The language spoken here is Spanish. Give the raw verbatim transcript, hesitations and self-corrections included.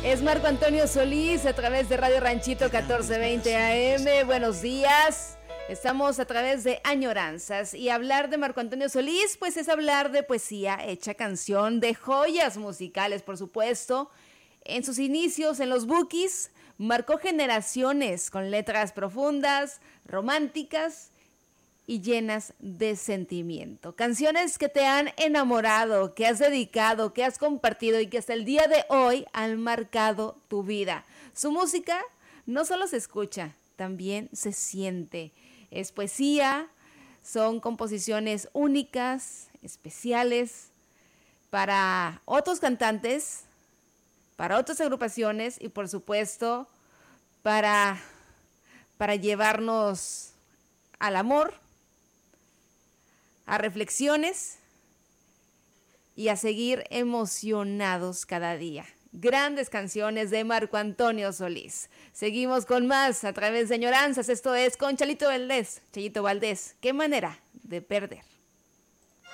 Es Marco Antonio Solís a través de Radio Ranchito catorce veinte A M. Buenos días. Estamos a través de Añoranzas y hablar de Marco Antonio Solís, pues es hablar de poesía hecha canción, de joyas musicales, por supuesto. En sus inicios en los Bukis, marcó generaciones con letras profundas, románticas y llenas de sentimiento. Canciones que te han enamorado, que has dedicado, que has compartido y que hasta el día de hoy han marcado tu vida. Su música no solo se escucha, también se siente. Es poesía, son composiciones únicas, especiales para otros cantantes, para otras agrupaciones y por supuesto para, para llevarnos al amor, a reflexiones y a seguir emocionados cada día. Grandes canciones de Marco Antonio Solís. Seguimos con más a través de Añoranzas. Esto es con Chalito Valdés. Chayito Valdés, qué manera de perder.